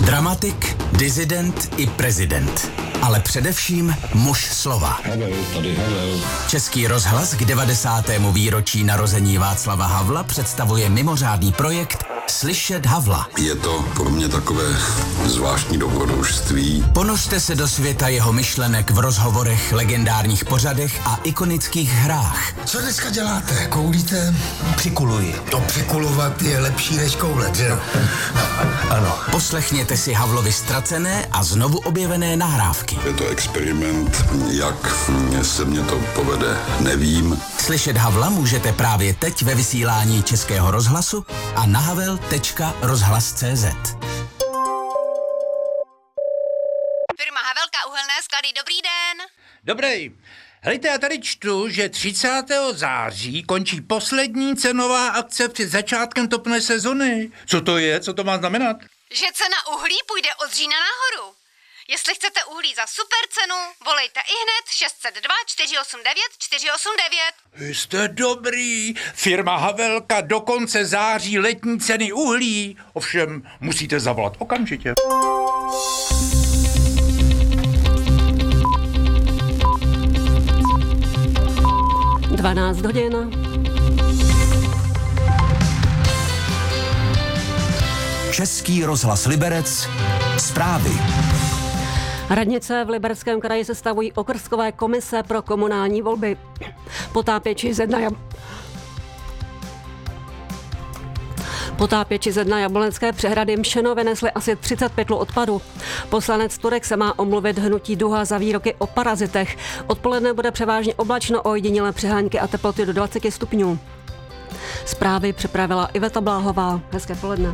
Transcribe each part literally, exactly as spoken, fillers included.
Dramatik, disident i prezident. Ale především muž slova. Havel, tady Havel. Český rozhlas k devadesátému výročí narození Václava Havla představuje mimořádný projekt Slyšet Havla. Je to pro mě takové zvláštní dobrodružství. Ponořte se do světa jeho myšlenek v rozhovorech, legendárních pořadech a ikonických hrách. Co dneska děláte? Koulíte? Přikuluji. To přikulovat je lepší než koulet, že jo? Ano. Poslechněte si Havlovi ztracené a znovu objevené nahrávky. Je to experiment, jak se mě to povede, nevím. Slyšet Havla můžete právě teď ve vysílání Českého rozhlasu a na havel tečka rozhlas tečka cé zet. Firma Havelka uhelné sklady, dobrý den. Dobrý. Hejte, já tady čtu, že třicátého září končí poslední cenová akce před začátkem topné sezony. Co to je? Co to má znamenat? Že cena uhlí půjde od října nahoru. Jestli chcete uhlí za super cenu, volejte ihned šest set dva čtyři osm devět čtyři osm devět. Vy jste dobrý. Firma Havelka do konce září letní ceny uhlí. Ovšem, musíte zavolat okamžitě. dvanáct hodin. Český rozhlas Liberec. Zprávy. Radnice v Libereckém kraji sestavují okrskové komise pro komunální volby. Potápěči ze dna Jab... Potápěči ze dna Jablonské přehrady Mšeno vynesli asi třicet pytlů odpadu. Poslanec Turek se má omluvit hnutí Duha za výroky o parazitech. Odpoledne bude převážně oblačno, ojedinělé přehánky a teploty do dvacet stupňů. Zprávy připravila Iveta Bláhová. Hezké poledne.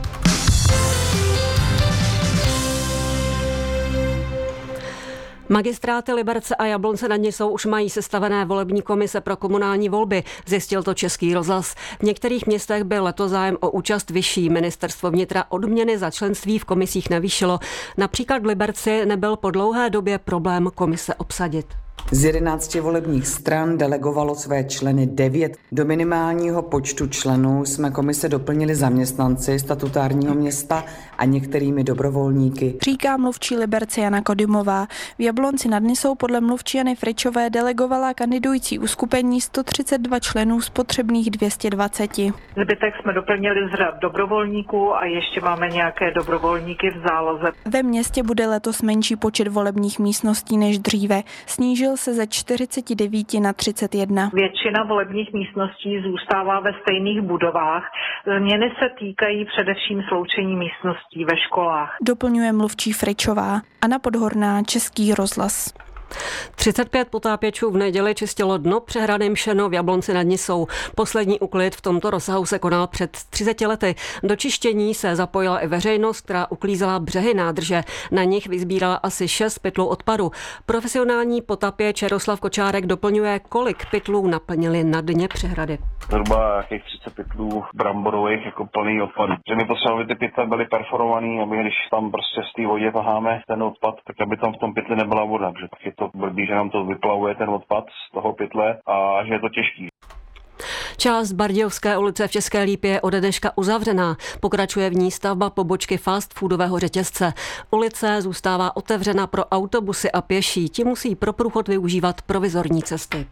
Magistráty Liberce a Jablonce nad Nisou už mají sestavené volební komise pro komunální volby, zjistil to Český rozhlas. V některých městech byl letos zájem o účast vyšší. Ministerstvo vnitra odměny za členství v komisích navýšilo. Například v Liberci nebyl po dlouhé době problém komise obsadit. Z jedenácti volebních stran delegovalo své členy devět. Do minimálního počtu členů jsme komise doplnili zaměstnanci statutárního města a některými dobrovolníky. Říká mluvčí Liberce Jana Kodymová. V Jablonci nad Nisou podle mluvčí Jany Fričové delegovala kandidující uskupení sto třicet dva členů z potřebných dvě stě dvacet. Zbytek jsme doplnili z řad dobrovolníků a ještě máme nějaké dobrovolníky v záloze. Ve městě bude letos menší počet volebních místností než dříve. Snížil se ze čtyřicet devět na třicet jedna. Většina volebních místností zůstává ve stejných budovách. Změny se týkají především sloučení místností ve školách. Doplňuje mluvčí Fričová. Anna Podhorná, Český rozhlas. třicet pět potápěčů v neděli čistilo dno přehrady Mšeno v Jablonci nad Nisou. Poslední úklid v tomto rozsahu se konal před třiceti lety. Do čištění se zapojila i veřejnost, která uklízela břehy nádrže. Na nich vyzbírala asi šest pytlů odpadu. Profesionální potapěč Jaroslav Kočárek doplňuje, kolik pytlů naplnili na dně přehrady. Zhruba jakých třicet pytlů bramborových jako plný odpadu. Že my potřebujeme, aby ty pytle byly perforovaný, aby když tam prostě z té vodě taháme ten odpad, tak aby tam v tom pytli nebyla voda, protože tak je to blbý, že nám to vyplavuje ten odpad z toho pytle a že je to těžký. Část Bardějovské ulice v České Lípě je ode dneška uzavřená. Pokračuje v ní stavba pobočky fast foodového řetězce. Ulice zůstává otevřena pro autobusy a pěší. Ti musí pro průchod využívat provizorní cesty.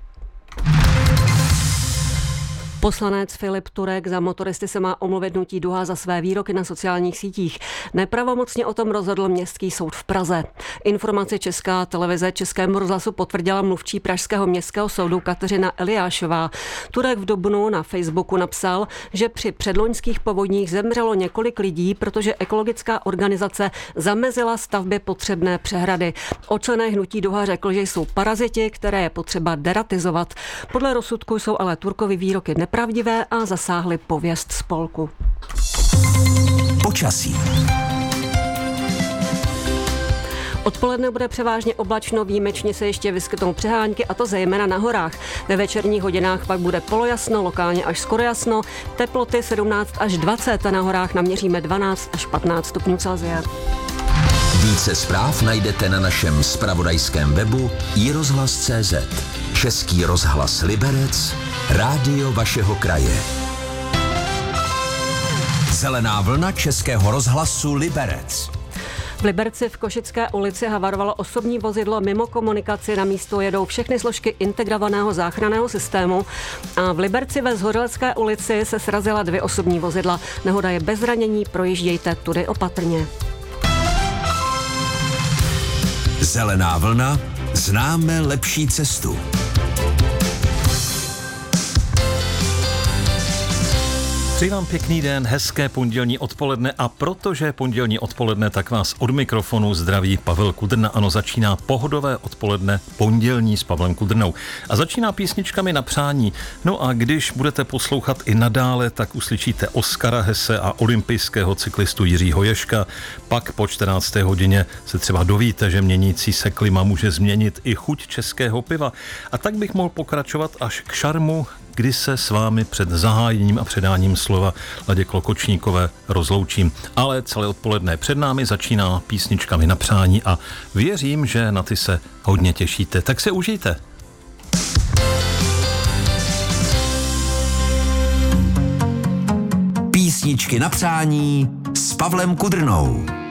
Poslanec Filip Turek za motoristy se má omluvit hnutí Duha za své výroky na sociálních sítích. Nepravomocně o tom rozhodl Městský soud v Praze. Informaci Česká televize Českému rozhlasu potvrdila mluvčí Pražského městského soudu Kateřina Eliášová. Turek v dubnu na Facebooku napsal, že při předloňských povodních zemřelo několik lidí, protože ekologická organizace zamezila stavbě potřebné přehrady. O členech hnutí Duha řekl, že jsou paraziti, které je potřeba deratizovat. Podle rozsudku jsou ale Turkovy výroky nepravdivé a zasáhly pověst spolku. Počasí. Odpoledne bude převážně oblačno, výjimečně se ještě vyskytnou přehánky, a to zejména na horách. Ve večerních hodinách pak bude polojasno, lokálně až skoro jasno, teploty sedmnáct až dvacet, a na horách naměříme dvanáct až patnáct stupňů Celsia. Více zpráv najdete na našem zpravodajském webu i rozhlas tečka cé zet. Český rozhlas Liberec, rádio vašeho kraje. Zelená vlna Českého rozhlasu Liberec. V Liberci v Košické ulici havarovalo osobní vozidlo mimo komunikaci, na místo jedou všechny složky integrovaného záchranného systému a v Liberci ve Zhořelecké ulici se srazila dvě osobní vozidla. Nehoda je bez zranění, projíždějte tudy opatrně. Zelená vlna, známe lepší cestu. Přeji vám pěkný den, hezké pondělní odpoledne a protože pondělní odpoledne, tak vás od mikrofonu zdraví Pavel Kudrna. Ano, začíná pohodové odpoledne pondělní s Pavlem Kudrnou. A začíná písničkami na přání. No a když budete poslouchat i nadále, tak uslyšíte Oskara Hesse a olympijského cyklistu Jiřího Ježka. Pak po čtrnácté hodině se třeba dovíte, že měnící se klima může změnit i chuť českého piva. A tak bych mohl pokračovat až k šarmu, kdy se s vámi před zahájením a předáním slova Ladě Klokočníkové rozloučím. Ale celé odpoledne před námi začíná písničkami na přání a věřím, že na ty se hodně těšíte. Tak se užijte. Písničky na přání s Pavlem Kudrnou.